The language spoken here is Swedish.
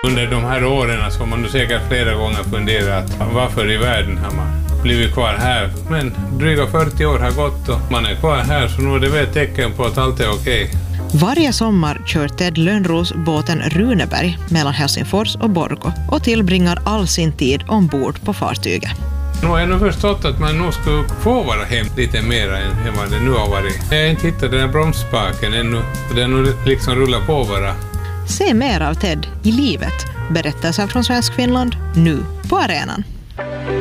Under de här åren så har man säkert flera gånger funderat varför i världen har man blivit kvar här. Men dryga 40 år har gått och man är kvar här, så nu är det väl ett tecken på att allt är okej. Varje sommar kör Ted Lönnros båten Runeberg mellan Helsingfors och Borgå och tillbringar all sin tid ombord på fartyget. Nu har jag nog förstått att man nog skulle få vara hem lite mer än vad det nu har varit. Jag har inte hittat den här bromsspaken ännu och den nu liksom rullar på bara. Se mer av Ted i livet. Berättelser från Svensk Finland nu på arenan.